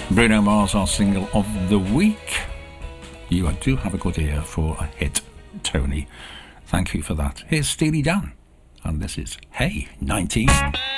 Bruno Mars, our single of the week. You do have a good ear for a hit, Tony. Thank you for that. Here's Steely Dan, and this is Hey 19.